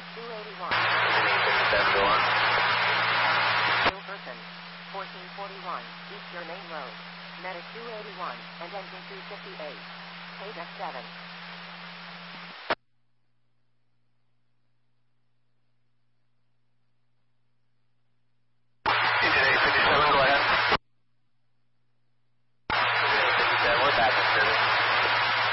281. That door. Hilverton, 1441, East Germain Road. Medic 281, and engine 258. Paydeck 7.